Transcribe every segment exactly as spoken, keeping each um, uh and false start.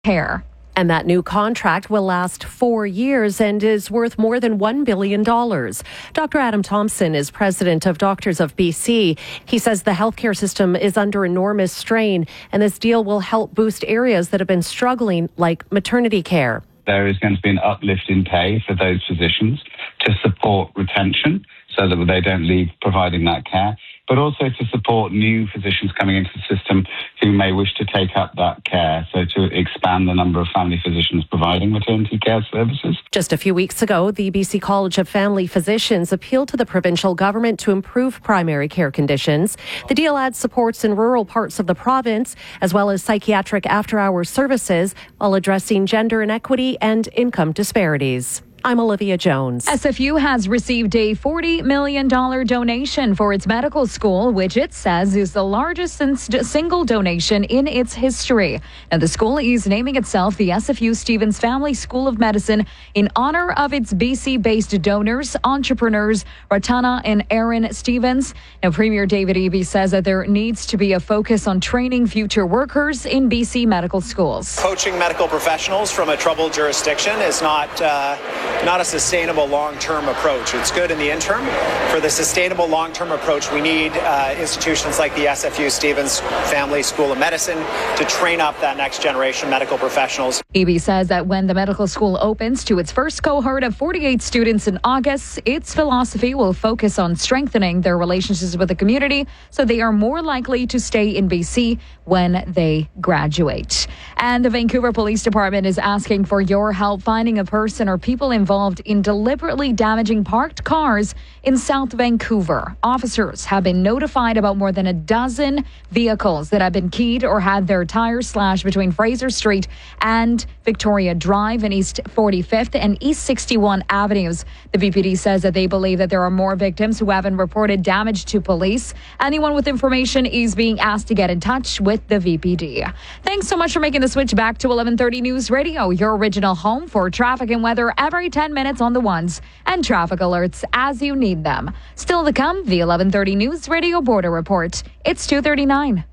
care. And that new contract will last four years and is worth more than one billion dollars. Doctor Adam Thompson is president of Doctors of B C. He says the healthcare system is under enormous strain, and this deal will help boost areas that have been struggling, like maternity care. There is going to be an uplift in pay for those physicians to support retention so that they don't leave providing that care, but also to support new physicians coming into the system who may wish to take up that care, so to expand the number of family physicians providing maternity care services. Just a few weeks ago, the B C College of Family Physicians appealed to the provincial government to improve primary care conditions. The deal adds supports in rural parts of the province, as well as psychiatric after-hours services, while addressing gender inequity and income disparities. I'm Olivia Jones. S F U has received a forty million dollars donation for its medical school, which it says is the largest single donation in its history. Now, the school is naming itself the S F U Stevens Family School of Medicine in honor of its B C-based donors, entrepreneurs, Ratana and Aaron Stevens. Now, Premier David Eby says that there needs to be a focus on training future workers in B C medical schools. Poaching medical professionals from a troubled jurisdiction is not... Uh, not a sustainable long-term approach. It's good in the interim. For the sustainable long-term approach, we need uh, institutions like the S F U Stevens Family School of Medicine to train up that next generation of medical professionals. Eby says that when the medical school opens to its first cohort of forty-eight students in August, its philosophy will focus on strengthening their relationships with the community so they are more likely to stay in B C when they graduate. And the Vancouver Police Department is asking for your help finding a person or people involved in deliberately damaging parked cars in South Vancouver. Officers have been notified about more than a dozen vehicles that have been keyed or had their tires slashed between Fraser Street and Victoria Drive and East forty-fifth and East sixty-one Avenues. The V P D says that they believe that there are more victims who haven't reported damage to police. Anyone with information is being asked to get in touch with the V P D. Thanks so much for making the switch back to eleven thirty News Radio, your original home for traffic and weather every ten minutes on the ones and traffic alerts as you need them. Still to come, the eleven thirty News Radio Border Report. It's two thirty-nine.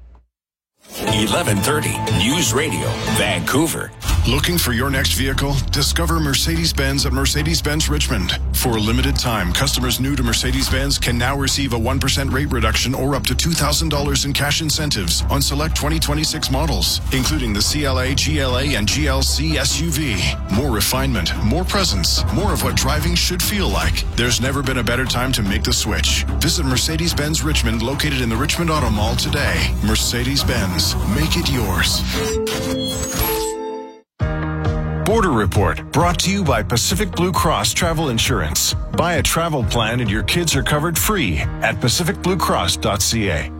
eleven thirty News Radio, Vancouver. Looking for your next vehicle? Discover Mercedes-Benz at Mercedes-Benz Richmond. For a limited time, customers new to Mercedes-Benz can now receive a one percent rate reduction or up to two thousand dollars in cash incentives on select twenty twenty-six models, including the C L A, G L A, and G L C S U V. More refinement, more presence, more of what driving should feel like. There's never been a better time to make the switch. Visit Mercedes-Benz Richmond, located in the Richmond Auto Mall today. Mercedes-Benz. Make it yours. Border Report, brought to you by Pacific Blue Cross Travel Insurance. Buy a travel plan and your kids are covered free at pacific blue cross dot c a.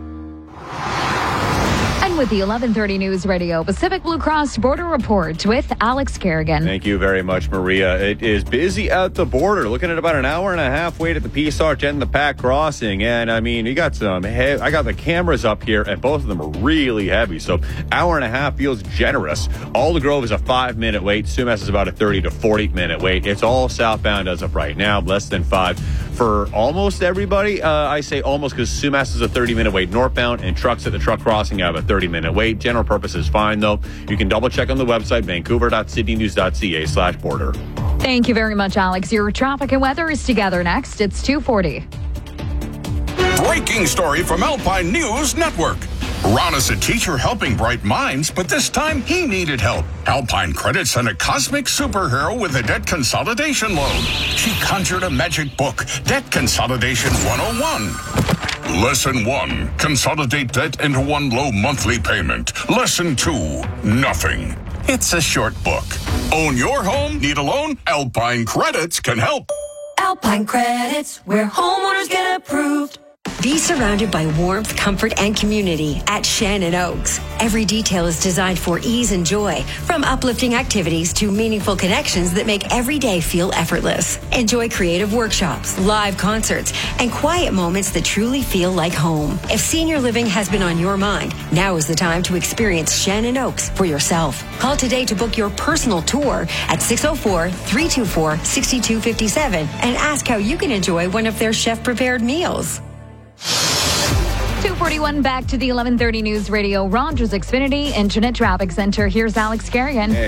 With the eleven thirty News Radio Pacific Blue Cross Border Report with Alex Kerrigan. Thank you very much, Maria. It is busy at the border. Looking at about an hour and a half wait at the Peace Arch and the Pac Crossing. And I mean, you got some, he- I got the cameras up here and both of them are really heavy. So hour and a half feels generous. Alder Grove is a five minute wait. Sumas is about a thirty to forty minute wait. It's all southbound as of right now, less than five. For almost everybody, uh, I say almost because Sumas is a thirty minute wait northbound and trucks at the truck crossing have a thirty minute wait. General purpose is fine, though. You can double check on the website, vancouver dot sydney news dot c a slash border. Thank you very much, Alex. Your traffic and weather is together next. It's two forty. Breaking story from Alpine News Network. Ron is a teacher helping bright minds, but this time he needed help. Alpine Credit sent a cosmic superhero with a debt consolidation loan. She conjured a magic book, Debt Consolidation one oh one. Lesson one, consolidate debt into one low monthly payment. Lesson two, nothing. It's a short book. Own your home? Need a loan? Alpine Credits can help. Alpine Credits, where homeowners get approved. Be surrounded by warmth, comfort, and community at Shannon Oaks. Every detail is designed for ease and joy, from uplifting activities to meaningful connections that make every day feel effortless. Enjoy creative workshops, live concerts, and quiet moments that truly feel like home. If senior living has been on your mind, now is the time to experience Shannon Oaks for yourself. Call today to book your personal tour at six oh four, three two four, six two five seven and ask how you can enjoy one of their chef-prepared meals. two forty-one, back to the eleven thirty News Radio Rogers Xfinity Internet Traffic Center. Here's Alex Carrigan.